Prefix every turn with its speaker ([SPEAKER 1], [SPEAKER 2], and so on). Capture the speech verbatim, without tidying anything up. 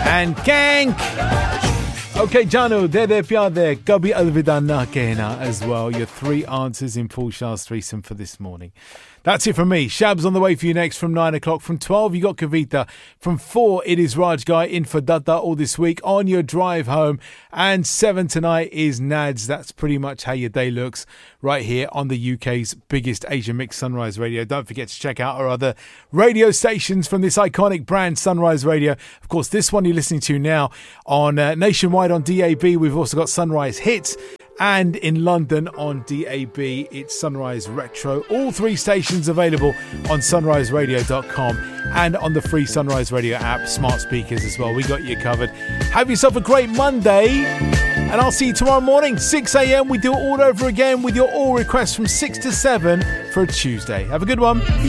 [SPEAKER 1] and Kank. Okay, Janu, de de pyar de, kabhi alvida na kehna as well. Your three answers in Paul Shah's threesome for this morning. That's it from me. Shab's on the way for you next from nine o'clock. From twelve, you got Kavita. From four, it is Raj Guy in for Dada all this week on your drive home. And seven tonight is Nads. That's pretty much how your day looks right here on the U K's biggest Asian mix, Sunrise Radio. Don't forget to check out our other radio stations from this iconic brand, Sunrise Radio. Of course, this one you're listening to now on uh, nationwide on D A B. We've also got Sunrise Hits. And in London on D A B, it's Sunrise Retro. All three stations available on sunrise radio dot com and on the free Sunrise Radio app, smart speakers as well. We got you covered. Have yourself a great Monday. And I'll see you tomorrow morning, six a.m. We do it all over again with your all requests from six to seven for a Tuesday. Have a good one.